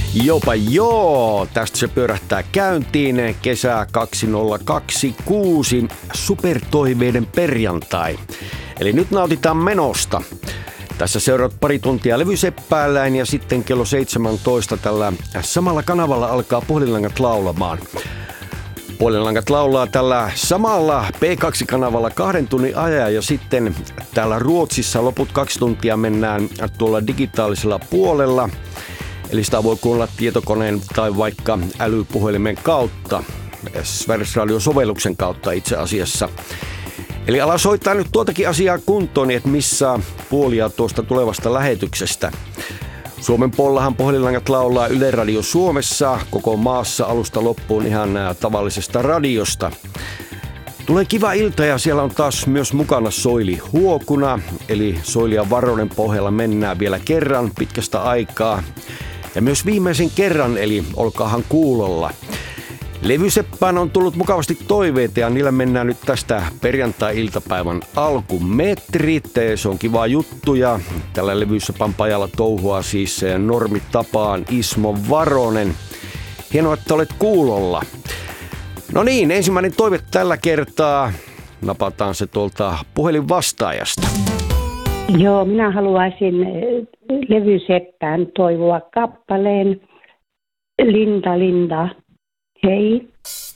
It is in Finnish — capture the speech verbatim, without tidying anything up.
Jopa joo, tästä se pyörähtää käyntiin. Kesä kaksituhattakaksikymmentäkuusi, supertoiveiden perjantai. Eli nyt nautitaan menosta. Tässä seuraat pari tuntia levyseppäällään ja sitten kello seitsemäntoista tällä samalla kanavalla alkaa Puhelinlangat laulamaan. Puhelinlangat laulaa tällä samalla P kaksi -kanavalla kahden tunnin ajan ja sitten täällä Ruotsissa loput kaksi tuntia mennään tuolla digitaalisella puolella. Eli sitä voi kuunnella tietokoneen tai vaikka älypuhelimen kautta, Sveriges Radio-sovelluksen kautta itse asiassa. Eli ala soittaa nyt tuotakin asiaa kuntoon, niin et missaa puolia tuosta tulevasta lähetyksestä. Suomen puolellahan Puhelinlangat laulaa Yle Radio Suomessa, koko maassa alusta loppuun ihan tavallisesta radiosta. Tulee kiva ilta ja siellä on taas myös mukana Soili Huokuna, eli Soili ja Varonen pohjalla mennään vielä kerran pitkästä aikaa. Ja myös viimeisen kerran, eli olkaahan kuulolla. Levyseppään on tullut mukavasti toiveita ja niillä mennään nyt tästä perjantai-iltapäivän alkumetrit. Se on kiva juttu ja tällä levyseppän pajalla touhua siis normitapaan Ismo Varonen. Hienoa, että olet kuulolla. No niin, ensimmäinen toive tällä kertaa. Napataan se tuolta puhelinvastaajasta. Joo, minä haluaisin levyseppään toivoa kappaleen Linda Linda. Hei.